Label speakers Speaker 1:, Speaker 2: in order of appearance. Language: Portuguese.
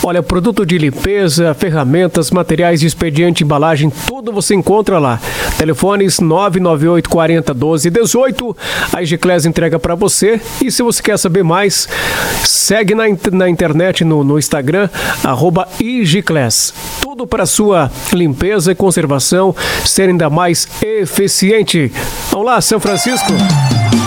Speaker 1: Olha, produto de limpeza, ferramentas, materiais de expediente, embalagem, tudo você encontra lá. Telefones 998 40 12 18. A Igiclass entrega para você. E se você quer saber mais, segue na internet, no Instagram, @Igiclass. Tudo para sua limpeza e conservação ser ainda mais eficiente. Vamos lá, São Francisco.